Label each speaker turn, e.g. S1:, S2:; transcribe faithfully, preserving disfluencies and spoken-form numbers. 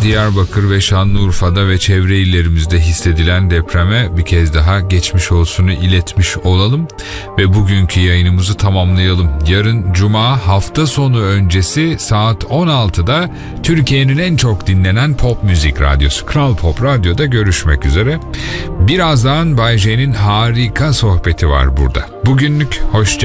S1: Diyarbakır ve Şanlıurfa'da ve çevre illerimizde hissedilen depreme bir kez daha geçmiş olsunu iletmiş olalım ve bugünkü yayınımızı tamamlayalım. Yarın Cuma, hafta sonu öncesi saat on altıda Türkiye'nin en çok dinlenen pop müzik radyosu Kral Pop Radyo'da görüşmek üzere. Birazdan Bay J'nin harika sohbeti var burada. Bugünlük hoşça